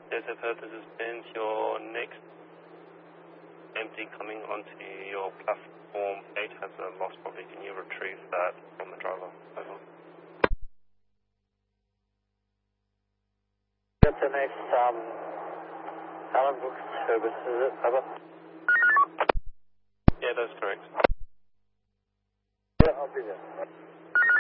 Data purposes, bins, your next empty coming onto your platform 8 has a lost property. Can you retrieve that from the driver? Over. Captain, it's Alan Brooks Service, is it? Over. Yeah, that's correct. Yeah, I'll be there.